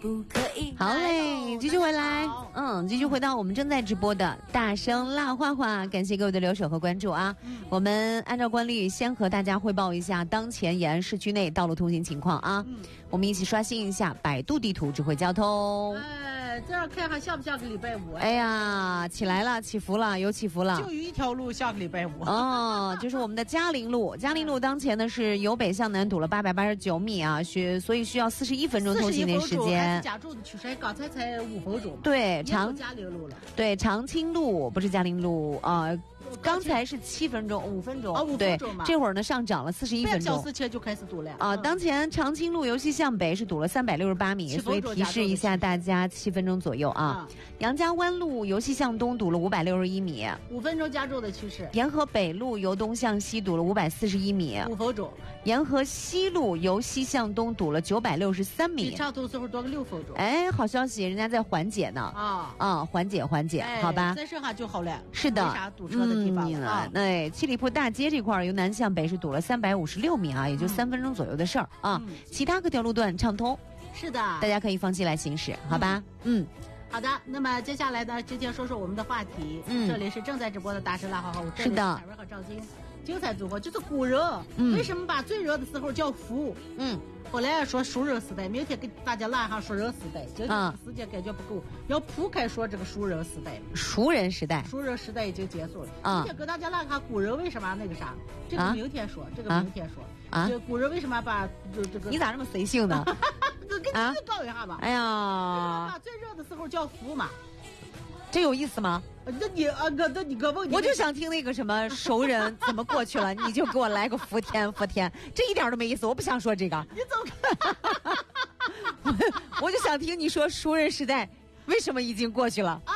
不可以。 好嘞，继续回来，继续回到我们正在直播的大声辣话话，感谢各位的留守和关注啊。我们按照惯例，先和大家汇报一下当前延安市区内道路通行情况啊。我们一起刷新一下百度地图指挥交通。 这样看还像不像个礼拜五？ 哎呀，起来了，起伏了，有起伏了。 就有一条路像个礼拜五。 哦，就是我们的嘉陵路。嘉陵路当前呢是由北向南堵了889米啊，所以需要41分钟通行的时间。 加州的去山，刚才5分钟。 对， 嘉陵路了。 对，长青路不是嘉陵路啊。刚才是7分钟，5分钟 5分钟嘛。 这会儿呢上涨了41分钟， 半小时前就开始堵了啊。当前长青路由西向北是堵了368米，所以提示一下大家7分钟左右啊。杨家湾路由西向东堵了561米 ，5分钟加州的趋势。 沿河北路由东向西堵了541米 ，5分钟。 沿河西路由西向东堵了963米， 比长途时候多个6分钟。 哎，好消息，人家在缓解呢缓解，好吧？ 再剩下就好了。 是的， 没啥堵车的地方了。 七里铺大街这块由南向北是堵了356米啊，也就3分钟左右的事儿啊。其他各条路段畅通。 是的， 大家可以放心来行驶，好吧？ 好的，那么接下来呢，直接说说我们的话题。这里是正在直播的大声辣话话，我这里是凯瑞和赵晶，精彩组合。就是古人为什么把最热的时候叫伏？后来说熟人时代，明天给大家拉上熟人时代。今天时间感觉不够，要铺开说这个熟人时代。 熟人时代已经结束了。今天给大家拉下古人为什么那个啥？这个明天说，这古人为什么把这个？ 你咋这么随性呢？ 给你预告一下吧。 哎呀， 把最热的时候叫伏嘛。 这有意思吗？ 那你问你， 我就想听那个什么熟人怎么过去了，你就给我来个伏天，这一点都没意思，我不想说这个。 你走开！ 我就想听你说熟人时代为什么已经过去了。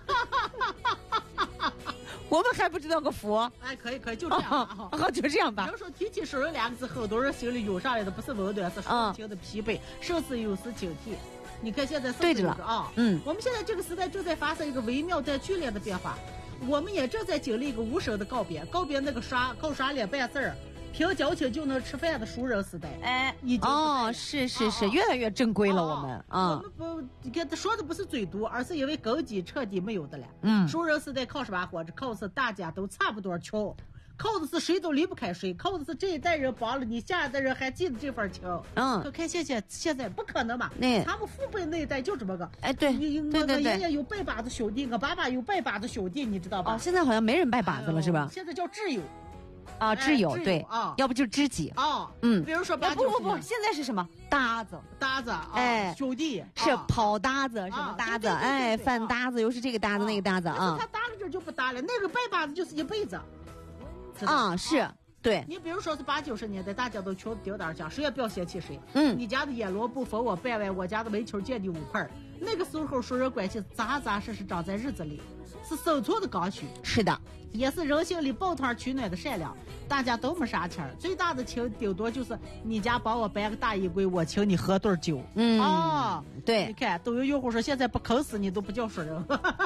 我们还不知道个伏。 哎，可以，就这样。 好，就这样吧。 比如说提起熟人2个字，很多人心里涌上来的不是温暖，是心情的疲惫，甚至有时警惕。你看现在对着了啊，我们现在这个时代正在发生一个微妙但剧烈的变化，我们也正在经历一个无声的告别那个靠刷脸办事儿、凭交情就能吃饭的熟人时代。哎，已经是越来越正规了。我们我们不，你看他说的不是嘴毒，而是因为根基彻底没有的了。熟人时代靠什么活着？靠是大家都差不多穷。靠的是谁都离不开谁，靠的是这一代人帮了你，下一代人还记得这份情。可看现在不可能嘛？他们父辈那一代就这么个。 哎，对， 我爷爷有拜把子兄弟，我爸爸有拜把子兄弟，你知道吧？ 现在好像没人拜把子了，是吧？ 现在叫挚友。 挚友对要不就知己比如说不， 现在是什么搭子兄弟是跑搭子什么搭子饭搭子又是这个搭子那个搭子啊。 他搭了这就不搭了，那个拜把子就是一辈子。 是对。 你比如说是80、90年代，大家都穷顶点讲，谁也不要嫌弃谁。你家的腌萝卜分我半碗，我家的煤球借你5块。那个时候熟人关系扎实长在日子里，是生存的刚需。 是的， 也是人性里抱团取暖的善良。大家都没啥钱，最大的情顶多就是你家帮我搬个大衣柜，我请你喝顿酒。 对。 你看都有用户说现在不坑死你都不叫熟人。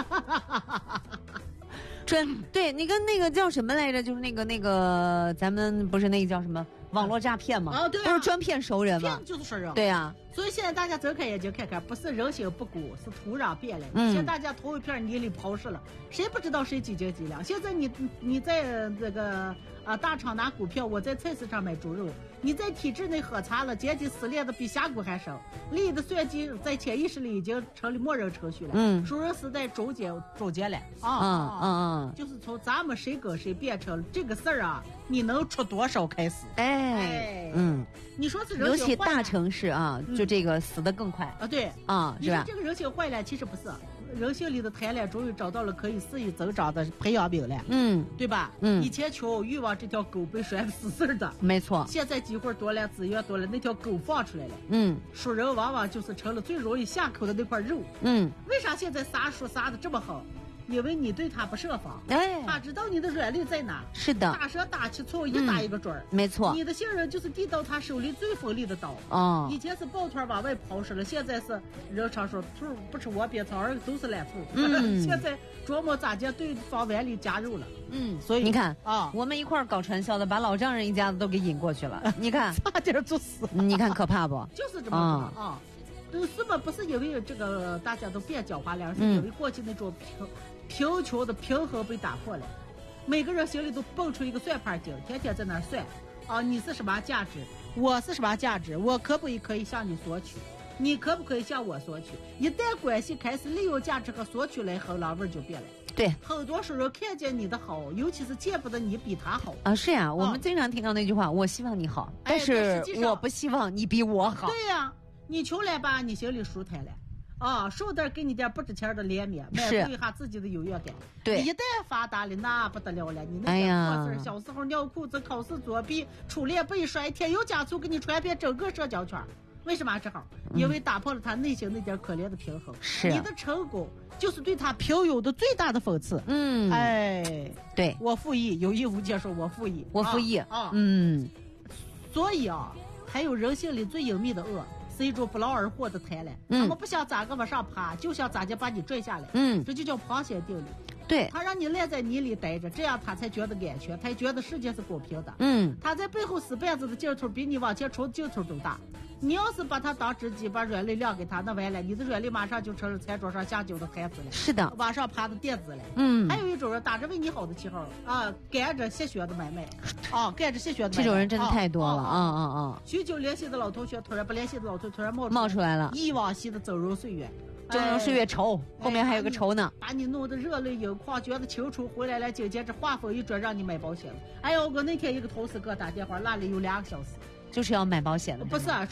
对，你跟那个叫什么来着？就是那个，咱们不是那个叫什么网络诈骗吗？ 对， 都是专骗熟人嘛。 骗就是熟人。 对呀。 所以现在大家睁开眼睛看看，不是人心不古，是土壤变了。现在大家同一片泥里刨食了，谁不知道谁几斤几两？现在你在这个大厂拿股票，我在菜市场买猪肉，你在体制内喝茶了，阶级撕裂的比峡谷还深，利益的算计在潜意识里已经成了默认程序了。熟人时代终结了就是从咱们谁跟谁变成这个事儿啊，你能出多少开始？你说是人性， 尤其大城市啊，就这个死得更快对是吧？ 这个人性坏了，其实不是。人性里的贪婪终于找到了可以肆意增长的培养皿了，对吧？以前穷欲望这条狗被拴得死死的， 没错。 现在机会多了，资源多了，那条狗放出来了。熟人往往就是成了最容易下口的那块肉。为啥现在杀熟杀的这么好？因为你对他不设防，他知道你的软肋在哪。是的，打蛇打起错，一打一个准儿。没错，你的信任就是递到他手里最锋利的刀。以前是抱团往外抛射了，现在是人常说兔不吃窝边草，而都是懒兔。现在琢磨咋将对方碗里加肉了。所以你看我们一块儿搞传销的，把老丈人一家子都给引过去了。你看差点就死，你看可怕不？ 就是这么是吧？不是因为这个大家都变狡猾了，是因为过去那种贫穷的平衡被打破了，每个人心里都蹦出一个算盘精，天天在那算啊，你是什么价值，我是什么价值，我可不可以向你索取，你可不可以向我索取？一旦关系开始利用价值和索取来衡量，味儿就变了。 对， 很多时候看见你的好，尤其是见不得你比他好啊。是呀，我们经常听到那句话，我希望你好，但是我不希望你比我好。 对呀，你穷了吧，你心里舒坦了。啊，顺带给你点不值钱的脸面，满足一下自己的优越感。 对， 一旦发达了，那不得了了。你那些破事，小时候尿裤子、考试作弊、初恋被甩，添油加醋给你传遍整个社交圈。为什么这好？因为打破了他内心那点可怜的平衡。 是， 你的成功就是对他平庸的最大的讽刺。哎， 对， 我负义，有意无间说我负义， 我负义啊。所以啊，还有人性里最隐秘的恶。是一种不劳而获的贪婪，他们不想咋个往上爬，就想咋就把你拽下来。这就叫螃蟹定律。 对， 他让你赖在泥里待着，这样他才觉得安全，他觉得世界是公平的。他在背后使绊子的劲头比你往前冲劲头都大。你要是把他当知己，把软肋亮给他，那完了，你的软肋马上就成了餐桌上下酒的孩子了。 是的， 往上爬的垫子了。还有一种人打着为你好的旗号啊，干着吸血的买卖啊，干着吸血的买卖。 这种人真的太多了许久联系的老同学，突然不联系的老同学突然冒出来了， 忆往昔的峥嵘岁月。 峥嵘岁月愁，后面还有个愁呢， 把你弄得热泪盈眶，觉得青春回来了，紧接着话锋一转，让你买保险了。哎呦，我那天一个同事给我打电话，拉了有2个小时， 就是要买保险的。 不是啊。